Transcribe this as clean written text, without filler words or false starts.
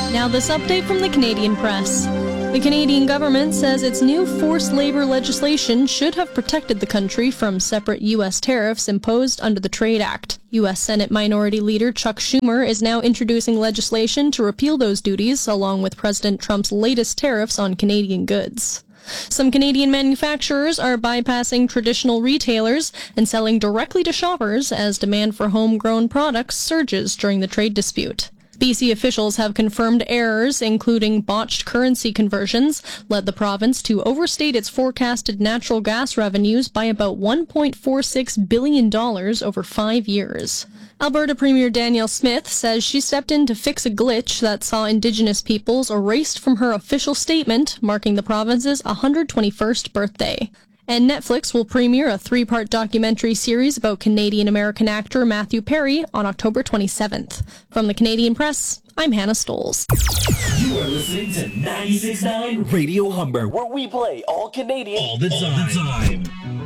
Now this update from the Canadian Press. The Canadian government says its new forced labor legislation should have protected the country from separate U.S. tariffs imposed under the Trade Act. U.S. Senate Minority Leader Chuck Schumer is now introducing legislation to repeal those duties, along with President Trump's latest tariffs on Canadian goods. Some Canadian manufacturers are bypassing traditional retailers and selling directly to shoppers as demand for homegrown products surges during the trade dispute. BC officials have confirmed errors, including botched currency conversions, led the province to overstate its forecasted natural gas revenues by about $1.46 billion over 5 years. Alberta Premier Danielle Smith says she stepped in to fix a glitch that saw Indigenous peoples erased from her official statement marking the province's 121st birthday. And Netflix will premiere a 3-part documentary series about Canadian-American actor Matthew Perry on October 27th. From the Canadian Press, I'm Hannah Stoles. You are listening to 96.9 Radio Humber, where we play all Canadian all the time.